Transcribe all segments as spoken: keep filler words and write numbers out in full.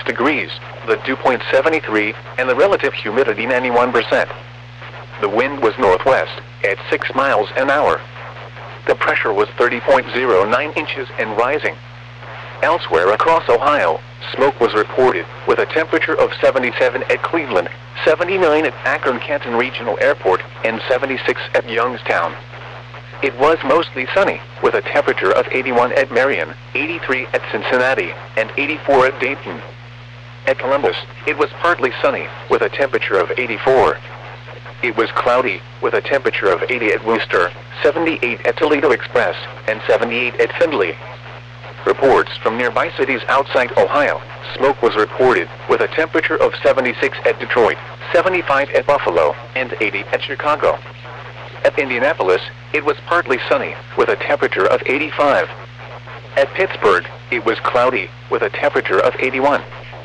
degrees, the dew point seventy-three, and the relative humidity ninety-one percent. The wind was northwest, at six miles an hour. The pressure was thirty point zero nine inches and rising. Elsewhere across Ohio, smoke was reported, with a temperature of seventy-seven at Cleveland, seventy-nine at Akron-Canton Regional Airport, and seventy-six at Youngstown. It was mostly sunny, with a temperature of eighty-one at Marion, eighty-three at Cincinnati, and eighty-four at Dayton. At Columbus, it was partly sunny, with a temperature of eighty-four. It was cloudy, with a temperature of eighty at Worcester, seventy-eight at Toledo Express, and seventy-eight at Findlay. Reports from nearby cities outside Ohio, smoke was reported, with a temperature of seventy-six at Detroit, seventy-five at Buffalo, and eighty at Chicago. At Indianapolis, it was partly sunny, with a temperature of eighty-five. At Pittsburgh, it was cloudy, with a temperature of eighty-one.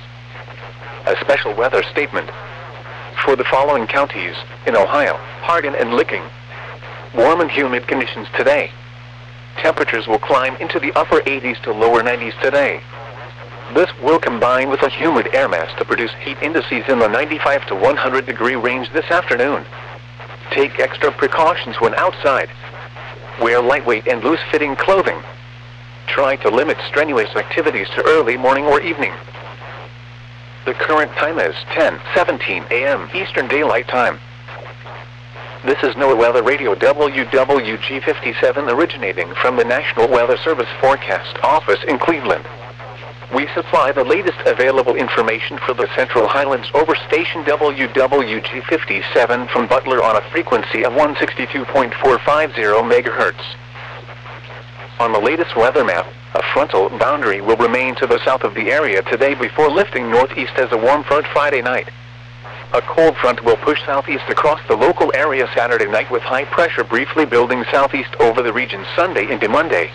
A special weather statement. For the following counties, in Ohio, Hardin and Licking. Warm and humid conditions today. Temperatures will climb into the upper eighties to lower nineties today. This will combine with a humid air mass to produce heat indices in the ninety-five to one hundred degree range this afternoon. Take extra precautions when outside. Wear lightweight and loose-fitting clothing. Try to limit strenuous activities to early morning or evening. The current time is ten seventeen a m Eastern Daylight Time. This is NOAA Weather Radio W W G fifty-seven originating from the National Weather Service Forecast Office in Cleveland. We supply the latest available information for the Central Highlands over station W W G fifty-seven from Butler on a frequency of one sixty-two point four five zero megahertz. On the latest weather map, a frontal boundary will remain to the south of the area today before lifting northeast as a warm front Friday night. A cold front will push southeast across the local area Saturday night with high pressure briefly building southeast over the region Sunday into Monday.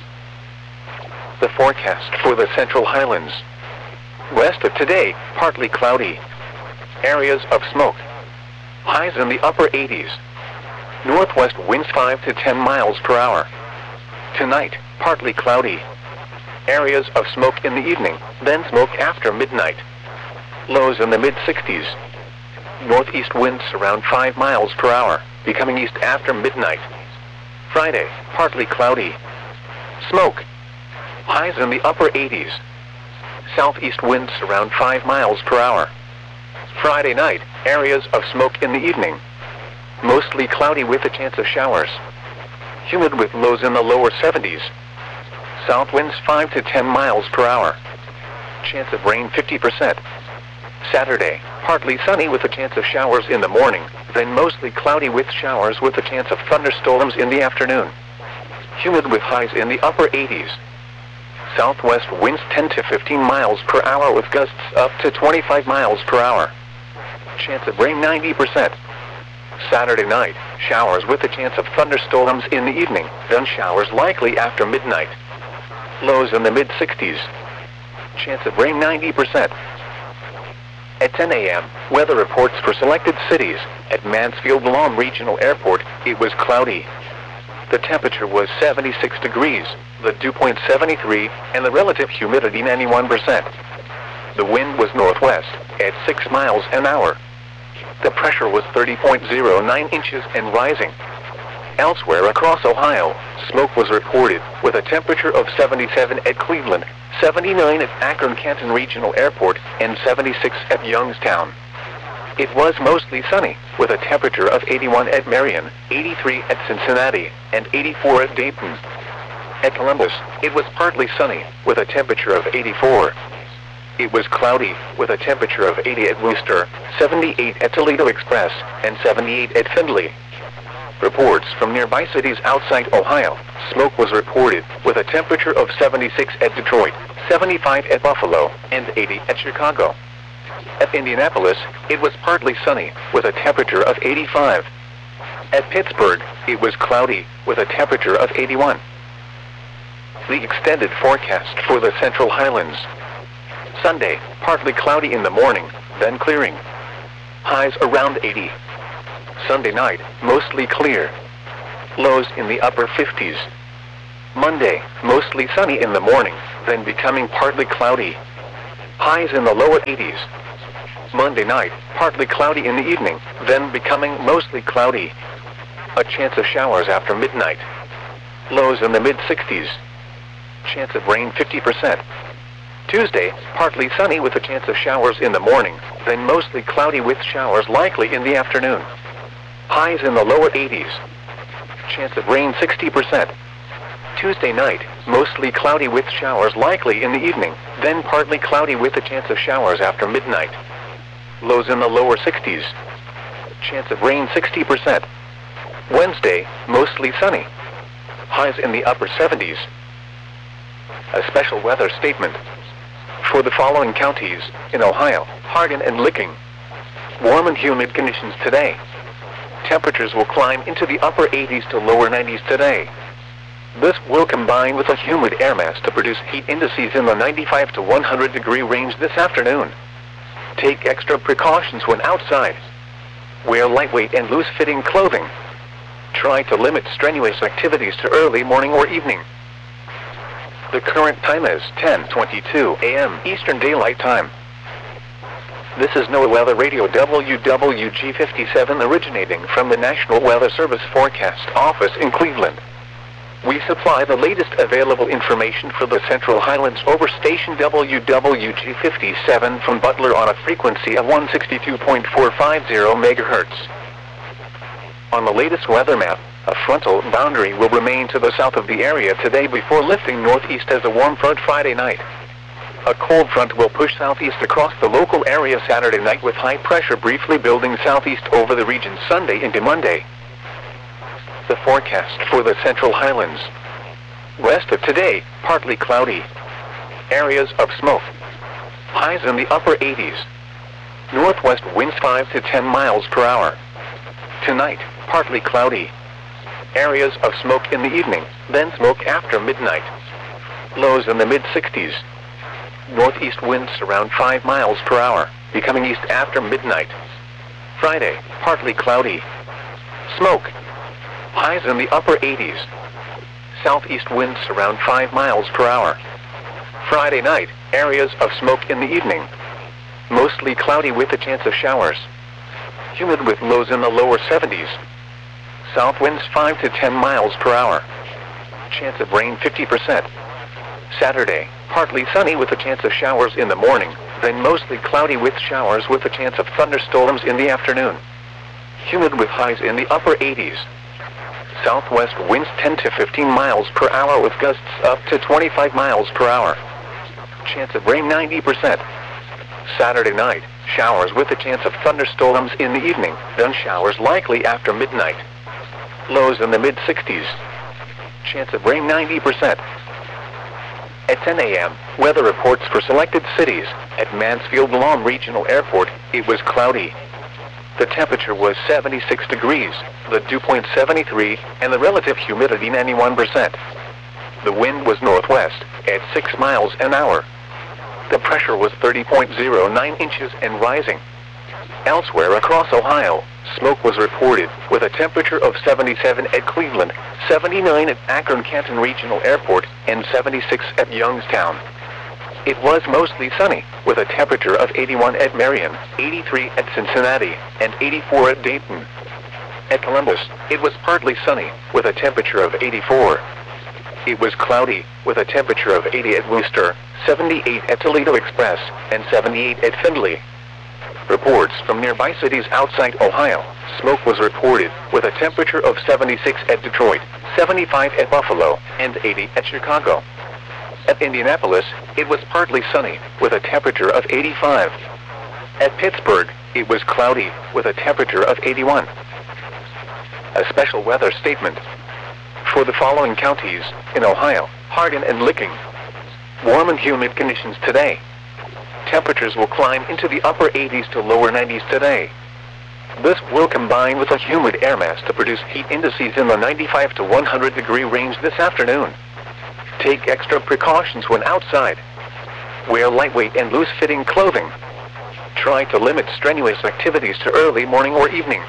The forecast for the Central Highlands. West of today, partly cloudy. Areas of smoke. Highs in the upper eighties. Northwest winds five to ten miles per hour. Tonight, partly cloudy. Areas of smoke in the evening, then smoke after midnight. Lows in the mid sixties. Northeast winds around five miles per hour, becoming east after midnight. Friday, partly cloudy. Smoke. Highs in the upper eighties. Southeast winds around five miles per hour. Friday night, areas of smoke in the evening. Mostly cloudy with a chance of showers. Humid with lows in the lower seventies. South winds five to ten miles per hour. Chance of rain fifty percent. Saturday, partly sunny with a chance of showers in the morning, then mostly cloudy with showers with a chance of thunderstorms in the afternoon. Humid with highs in the upper eighties. Southwest winds ten to fifteen miles per hour with gusts up to twenty-five miles per hour. Chance of rain ninety percent. Saturday night, showers with a chance of thunderstorms in the evening, then showers likely after midnight. Lows in the mid sixties. Chance of rain ninety percent. At ten a m, weather reports for selected cities. At Mansfield-Lom Regional Airport, it was cloudy. The temperature was seventy-six degrees, the dew point seventy-three, and the relative humidity ninety-one percent. The wind was northwest, at six miles an hour. The pressure was thirty point zero nine inches and rising. Elsewhere across Ohio, smoke was reported, with a temperature of seventy-seven at Cleveland, seventy-nine at Akron-Canton Regional Airport, and seventy-six at Youngstown. It was mostly sunny, with a temperature of eighty-one at Marion, eighty-three at Cincinnati, and eighty-four at Dayton. At Columbus, it was partly sunny, with a temperature of eighty-four. It was cloudy, with a temperature of eighty at Worcester, seventy-eight at Toledo Express, and seventy-eight at Findlay. Reports from nearby cities outside Ohio, smoke was reported, with a temperature of seventy-six at Detroit, seventy-five at Buffalo, and eighty at Chicago. At Indianapolis, it was partly sunny, with a temperature of eighty-five. At Pittsburgh, it was cloudy, with a temperature of eighty-one. The extended forecast for the Central Highlands. Sunday, partly cloudy in the morning, then clearing. Highs around eighty. Sunday night, mostly clear. Lows in the upper fifties. Monday, mostly sunny in the morning, then becoming partly cloudy. Highs in the lower eighties. Monday night, partly cloudy in the evening, then becoming mostly cloudy. A chance of showers after midnight. Lows in the mid sixties. Chance of rain fifty percent. Tuesday, partly sunny with a chance of showers in the morning, then mostly cloudy with showers likely in the afternoon. Highs in the lower eighties. Chance of rain sixty percent. Tuesday night, mostly cloudy with showers likely in the evening, then partly cloudy with a chance of showers after midnight. Lows in the lower sixties. Chance of rain sixty percent. Wednesday, mostly sunny. Highs in the upper seventies. A special weather statement. For the following counties, in Ohio, Hardin and Licking. Warm and humid conditions today. Temperatures will climb into the upper eighties to lower nineties today. This will combine with a humid air mass to produce heat indices in the ninety-five to one hundred degree range this afternoon. Take extra precautions when outside. Wear lightweight and loose-fitting clothing. Try to limit strenuous activities to early morning or evening. The current time is ten twenty-two a m Eastern Daylight Time. This is NOAA Weather Radio W W G fifty-seven originating from the National Weather Service Forecast Office in Cleveland. We supply the latest available information for the Central Highlands over station W W G fifty-seven from Butler on a frequency of one sixty-two point four five zero megahertz. On the latest weather map, a frontal boundary will remain to the south of the area today before lifting northeast as a warm front Friday night. A cold front will push southeast across the local area Saturday night with high pressure briefly building southeast over the region Sunday into Monday. The forecast for the Central Highlands. West of today, partly cloudy. Areas of smoke. Highs in the upper eighties. Northwest winds five to ten miles per hour. Tonight, partly cloudy. Areas of smoke in the evening, then smoke after midnight. Lows in the mid sixties. Northeast winds around five miles per hour, becoming east after midnight. Friday, partly cloudy. Smoke. Highs in the upper eighties. Southeast winds around five miles per hour. Friday night, areas of smoke in the evening. Mostly cloudy with a chance of showers. Humid with lows in the lower seventies. South winds five to ten miles per hour. Chance of rain fifty percent. Saturday, partly sunny with a chance of showers in the morning, then mostly cloudy with showers with a chance of thunderstorms in the afternoon. Humid with highs in the upper eighties. Southwest winds ten to fifteen miles per hour with gusts up to twenty-five miles per hour. Chance of rain ninety percent. Saturday night, showers with a chance of thunderstorms in the evening, then showers likely after midnight. Lows in the mid sixties. Chance of rain ninety percent. At ten a m, weather reports for selected cities. At Mansfield Lawn Regional Airport, it was cloudy. The temperature was seventy-six degrees, the dew point seventy-three, and the relative humidity ninety-one percent. The wind was northwest, at six miles an hour. The pressure was thirty point zero nine inches and rising. Elsewhere across Ohio, smoke was reported, with a temperature of seventy-seven at Cleveland, seventy-nine at Akron-Canton Regional Airport, and seventy-six at Youngstown. It was mostly sunny, with a temperature of eighty-one at Marion, eighty-three at Cincinnati, and eighty-four at Dayton. At Columbus, it was partly sunny, with a temperature of eighty-four. It was cloudy, with a temperature of eighty at Worcester, seventy-eight at Toledo Express, and seventy-eight at Findlay. Reports from nearby cities outside Ohio, smoke was reported, with a temperature of seventy-six at Detroit, seventy-five at Buffalo, and eighty at Chicago. At Indianapolis, it was partly sunny, with a temperature of eighty-five. At Pittsburgh, it was cloudy, with a temperature of eighty-one. A special weather statement. For the following counties, in Ohio, Hardin and Licking. Warm and humid conditions today. Temperatures will climb into the upper eighties to lower nineties today. This will combine with a humid air mass to produce heat indices in the ninety-five to one hundred degree range this afternoon. Take extra precautions when outside. Wear lightweight and loose-fitting clothing. Try to limit strenuous activities to early morning or evening.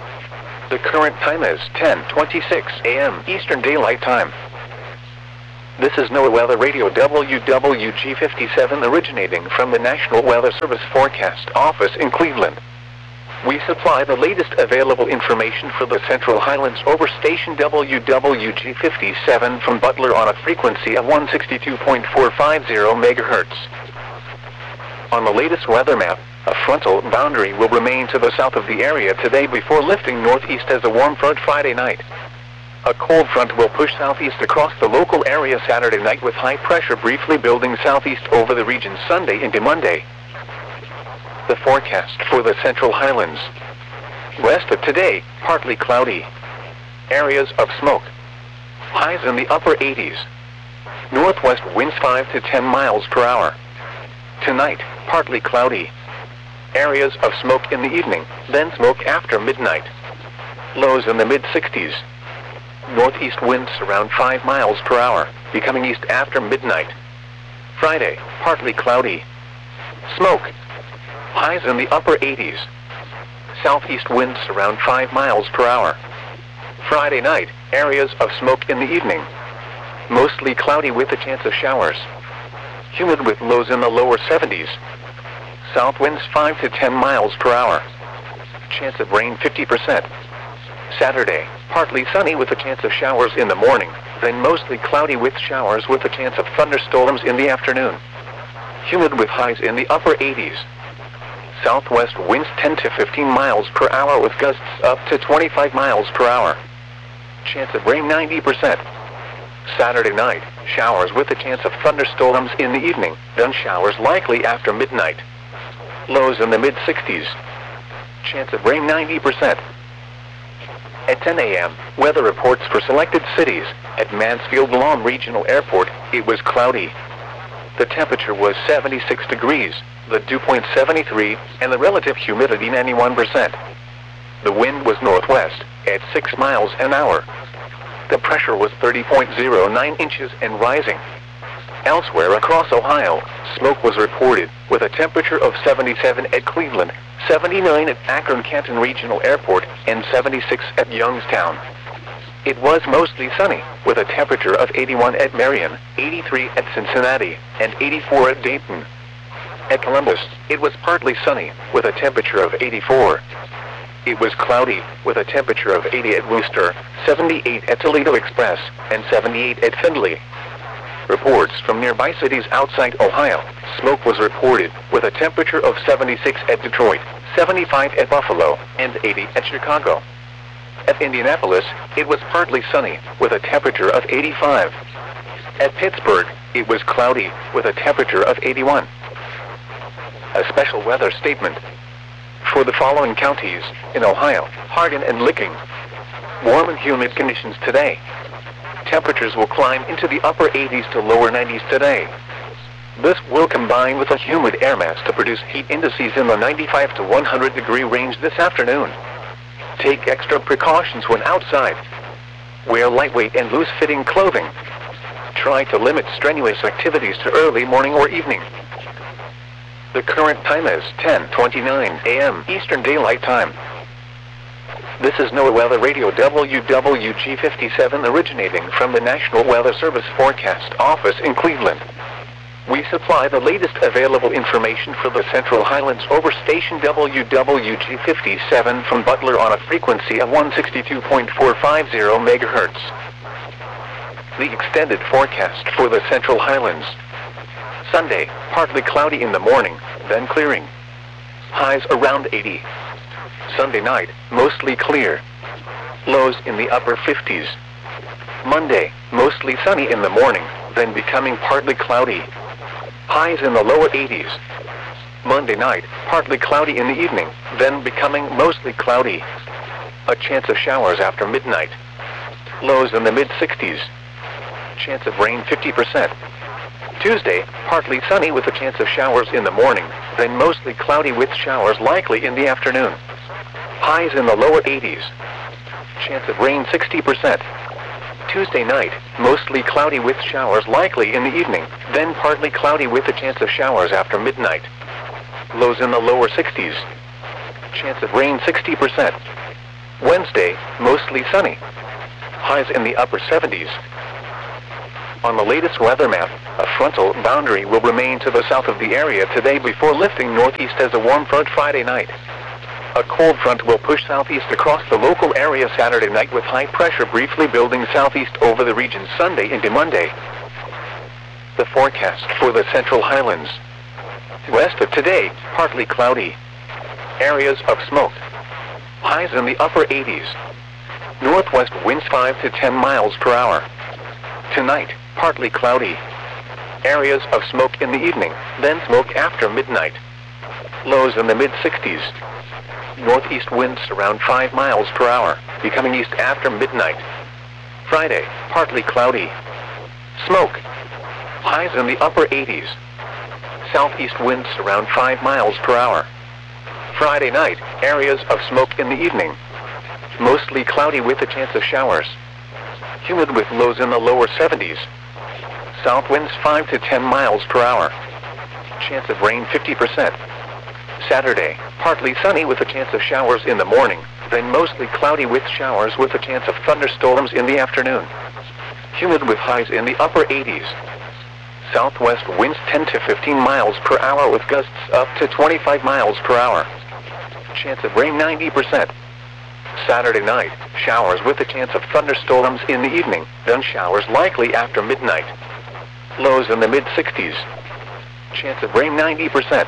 The current time is ten twenty-six a m Eastern Daylight Time. This is NOAA Weather Radio W W G fifty-seven originating from the National Weather Service Forecast Office in Cleveland. We supply the latest available information for the Central Highlands over station W W G fifty-seven from Butler on a frequency of one sixty-two point four five zero megahertz. On the latest weather map, a frontal boundary will remain to the south of the area today before lifting northeast as a warm front Friday night. A cold front will push southeast across the local area Saturday night with high pressure briefly building southeast over the region Sunday into Monday. The forecast for the Central Highlands. West of today, partly cloudy. Areas of smoke. Highs in the upper eighties. Northwest winds five to ten miles per hour. Tonight, partly cloudy. Areas of smoke in the evening, then smoke after midnight. Lows in the mid sixties. Northeast winds around five miles per hour, becoming east after midnight. Friday, partly cloudy. Smoke. Highs in the upper eighties. Southeast winds around five miles per hour. Friday night, areas of smoke in the evening. Mostly cloudy with a chance of showers. Humid with lows in the lower seventies. South winds five to ten miles per hour. Chance of rain fifty percent. Saturday, partly sunny with a chance of showers in the morning, then mostly cloudy with showers with a chance of thunderstorms in the afternoon. Humid with highs in the upper eighties. Southwest winds ten to fifteen miles per hour with gusts up to twenty-five miles per hour. Chance of rain ninety percent. Saturday night, showers with a chance of thunderstorms in the evening, then showers likely after midnight. Lows in the mid sixties. Chance of rain ninety percent. At ten a m, weather reports for selected cities. At Mansfield-Lawn Regional Airport, it was cloudy. The temperature was seventy-six degrees, the dew point seventy-three, and the relative humidity ninety-one percent. The wind was northwest, at six miles an hour. The pressure was thirty point zero nine inches and rising. Elsewhere across Ohio, smoke was reported, with a temperature of seventy-seven at Cleveland, seventy-nine at Akron-Canton Regional Airport, and seventy-six at Youngstown. It was mostly sunny, with a temperature of eighty-one at Marion, eighty-three at Cincinnati, and eighty-four at Dayton. At Columbus, it was partly sunny, with a temperature of eighty-four. It was cloudy, with a temperature of eighty at Wooster, seventy-eight at Toledo Express, and seventy-eight at Findlay. Reports from nearby cities outside Ohio, smoke was reported, with a temperature of seventy-six at Detroit, seventy-five at Buffalo, and eighty at Chicago. At Indianapolis, it was partly sunny, with a temperature of eighty-five. At Pittsburgh, it was cloudy, with a temperature of eighty-one. A special weather statement. For the following counties, in Ohio, Hardin and Licking. Warm and humid conditions today. Temperatures will climb into the upper eighties to lower nineties today. This will combine with a humid air mass to produce heat indices in the ninety-five to one hundred degree range this afternoon. Take extra precautions when outside. Wear lightweight and loose-fitting clothing. Try to limit strenuous activities to early morning or evening. The current time is ten twenty-nine a m Eastern Daylight Time. This is NOAA Weather Radio W W G fifty-seven originating from the National Weather Service Forecast Office in Cleveland. We supply the latest available information for the Central Highlands over station W W G fifty-seven from Butler on a frequency of one sixty-two point four five zero megahertz. The extended forecast for the Central Highlands. Sunday, partly cloudy in the morning, then clearing. Highs around eighty. Sunday night, mostly clear. Lows in the upper fifties. Monday, mostly sunny in the morning, then becoming partly cloudy. Highs in the lower eighties. Monday night, partly cloudy in the evening, then becoming mostly cloudy. A chance of showers after midnight. Lows in the mid sixties. Chance of rain fifty percent. Tuesday, partly sunny with a chance of showers in the morning, then mostly cloudy with showers likely in the afternoon. Highs in the lower eighties. Chance of rain sixty percent. Tuesday night, mostly cloudy with showers likely in the evening, then partly cloudy with a chance of showers after midnight. Lows in the lower sixties. Chance of rain sixty percent. Wednesday, mostly sunny. Highs in the upper seventies. On the latest weather map, a frontal boundary will remain to the south of the area today before lifting northeast as a warm front Friday night. A cold front will push southeast across the local area Saturday night with high pressure briefly building southeast over the region Sunday into Monday. The forecast for the Central Highlands. West of today, partly cloudy. Areas of smoke. Highs in the upper eighties. Northwest winds five to ten miles per hour. Tonight, partly cloudy. Areas of smoke in the evening, then smoke after midnight. Lows in the mid sixties. Northeast winds around five miles per hour, becoming east after midnight. Friday, partly cloudy. Smoke. Highs in the upper eighties. Southeast winds around five miles per hour. Friday night, areas of smoke in the evening. Mostly cloudy with a chance of showers. Humid with lows in the lower seventies. South winds five to ten miles per hour. Chance of rain fifty percent. Saturday, partly sunny with a chance of showers in the morning, then mostly cloudy with showers with a chance of thunderstorms in the afternoon. Humid with highs in the upper eighties. Southwest winds ten to fifteen miles per hour with gusts up to twenty-five miles per hour. Chance of rain ninety percent. Saturday night, showers with a chance of thunderstorms in the evening, then showers likely after midnight. Lows in the mid sixties. Chance of rain ninety percent.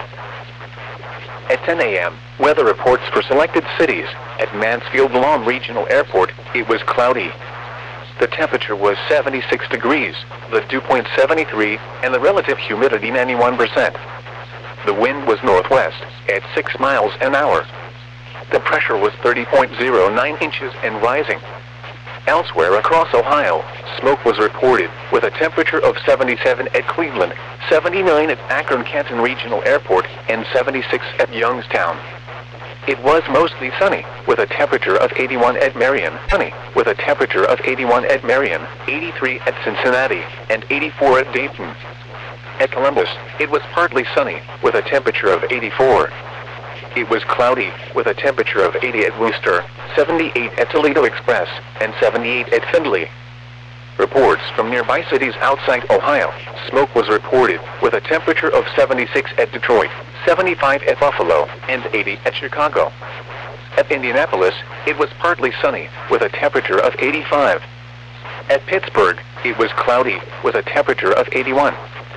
At ten a m, weather reports for selected cities. At Mansfield Lawn Regional Airport, it was cloudy. The temperature was seventy-six degrees, the dew point seventy-three, and the relative humidity ninety-one percent. The wind was northwest, at six miles an hour. The pressure was thirty point zero nine inches and rising. Elsewhere across Ohio, smoke was reported, with a temperature of seventy-seven at Cleveland, seventy-nine at Akron-Canton Regional Airport, and seventy-six at Youngstown. It was mostly sunny, with a temperature of eighty-one at Marion, sunny, with a temperature of eighty-one at Marion, eighty-three at Cincinnati, and eighty-four at Dayton. At Columbus, it was partly sunny, with a temperature of eighty-four. It was cloudy, with a temperature of eighty at Worcester, seventy-eight at Toledo Express, and seventy-eight at Findlay. Reports from nearby cities outside Ohio, smoke was reported, with a temperature of seventy-six at Detroit, seventy-five at Buffalo, and eighty at Chicago. At Indianapolis, it was partly sunny, with a temperature of eighty-five. At Pittsburgh, it was cloudy, with a temperature of eighty-one.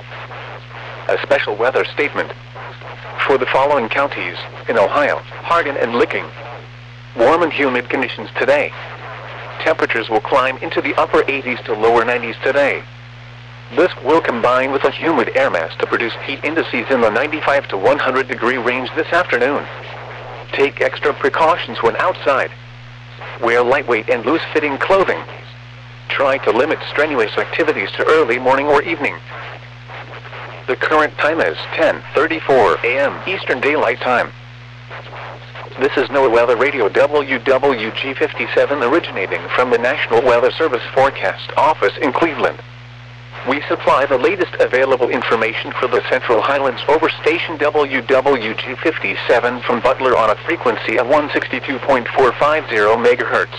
A special weather statement. For the following counties, in Ohio, Hardin and Licking. Warm and humid conditions today. Temperatures will climb into the upper eighties to lower nineties today. This will combine with a humid air mass to produce heat indices in the ninety-five to one hundred degree range this afternoon. Take extra precautions when outside. Wear lightweight and loose-fitting clothing. Try to limit strenuous activities to early morning or evening. The current time is ten thirty-four a m Eastern Daylight Time. This is NOAA Weather Radio W W G fifty-seven originating from the National Weather Service Forecast Office in Cleveland. We supply the latest available information for the Central Highlands over station W W G fifty-seven from Butler on a frequency of one sixty-two point four five zero megahertz.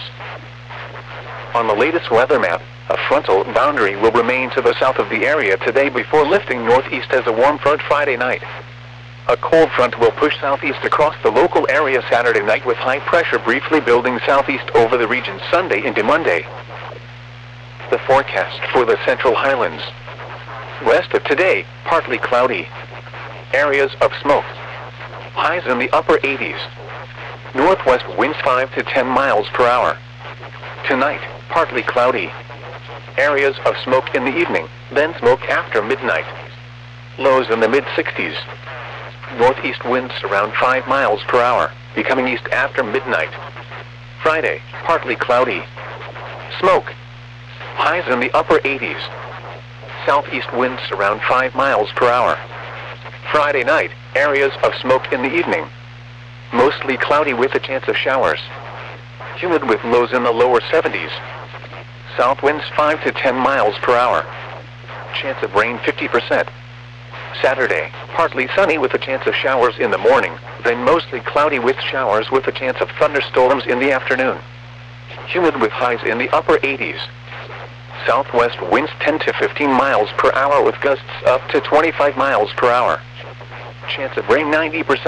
On the latest weather map, a frontal boundary will remain to the south of the area today before lifting northeast as a warm front Friday night. A cold front will push southeast across the local area Saturday night with high pressure briefly building southeast over the region Sunday into Monday. The forecast for the Central Highlands. West of today, partly cloudy. Areas of smoke. Highs in the upper eighties. Northwest winds five to ten miles per hour. Tonight, partly cloudy. Areas of smoke in the evening, then smoke after midnight. Lows in the mid sixties. Northeast winds around five miles per hour, becoming east after midnight. Friday, partly cloudy. Smoke. Highs in the upper eighties. Southeast winds around five miles per hour. Friday night, areas of smoke in the evening. Mostly cloudy with a chance of showers. Humid with lows in the lower seventies. South winds five to ten miles per hour. Chance of rain fifty percent. Saturday, partly sunny with a chance of showers in the morning, then mostly cloudy with showers with a chance of thunderstorms in the afternoon. Humid with highs in the upper eighties. southwest winds ten to fifteen miles per hour with gusts up to twenty-five miles per hour. Chance of rain ninety percent.